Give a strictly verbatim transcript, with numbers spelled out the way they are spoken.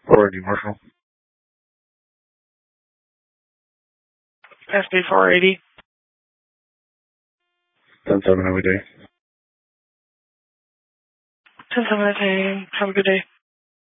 four eighty, Marshall. S B four eighty. ten seven, have a good day. ten seven, have a good day.